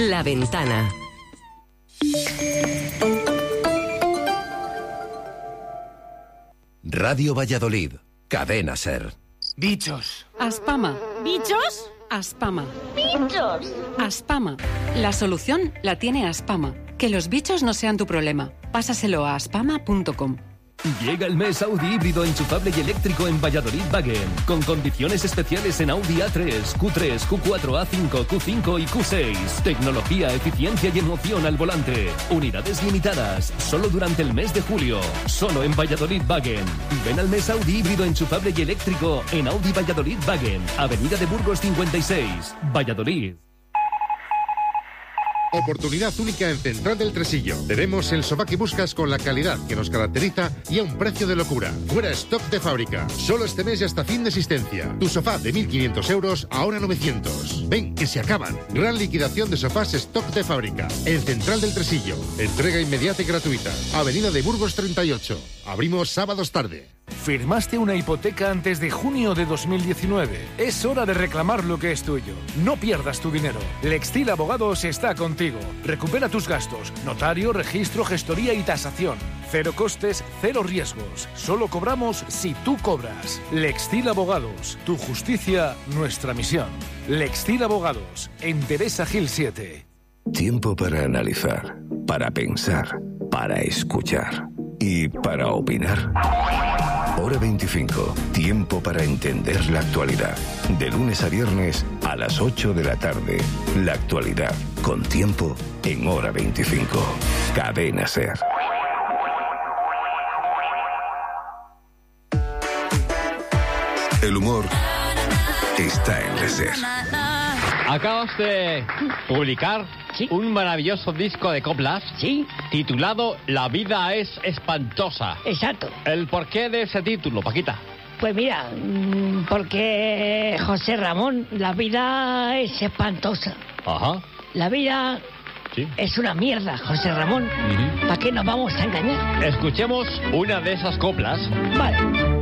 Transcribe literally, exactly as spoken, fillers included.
La Ventana. Radio Valladolid, Cadena Ser. Bichos. Aspama. ¿Bichos? Aspama. ¡Bichos! Aspama. La solución la tiene Aspama. Que los bichos no sean tu problema. Pásaselo a aspama punto com. Llega el mes Audi híbrido enchufable y eléctrico en Valladolid Wagen, con condiciones especiales en Audi A tres, Q tres, Q cuatro, A cinco, Q cinco y Q seis. Tecnología, eficiencia y emoción al volante. Unidades limitadas, solo durante el mes de julio. Solo en Valladolid Wagen. Ven al mes Audi híbrido enchufable y eléctrico en Audi Valladolid Wagen, Avenida de Burgos cincuenta y seis, Valladolid. Oportunidad única en Central del Tresillo. Tenemos el sofá que buscas con la calidad que nos caracteriza y a un precio de locura. Fuera stock de fábrica. Solo este mes y hasta fin de existencia. Tu sofá de mil quinientos euros, ahora novecientos. Ven, que se acaban. Gran liquidación de sofás stock de fábrica. En Central del Tresillo. Entrega inmediata y gratuita. Avenida de Burgos treinta y ocho. Abrimos sábados tarde. ¿Firmaste una hipoteca antes de junio de dos mil diecinueve? Es hora de reclamar lo que es tuyo. No pierdas tu dinero. Lextil Abogados está contigo. Recupera tus gastos. Notario, registro, gestoría y tasación. Cero costes, cero riesgos. Solo cobramos si tú cobras. Lextil Abogados. Tu justicia, nuestra misión. Lextil Abogados. En Teresa Gil siete. Tiempo para analizar, para pensar, para escuchar y para opinar. Hora veinticinco. Tiempo para entender la actualidad. De lunes a viernes a las ocho de la tarde. La actualidad con tiempo en Hora veinticinco. Cadena Ser. El humor está en la Ser. Acabas de publicar ¿Sí? un maravilloso disco de coplas, ¿Sí? titulado La vida es espantosa. Exacto. ¿El porqué de ese título, Paquita? Pues mira, mm, porque José Ramón, la vida es espantosa. Ajá. La vida Sí. es una mierda, José Ramón. Ujú. ¿Para qué nos vamos a engañar? Escuchemos una de esas coplas. Vale.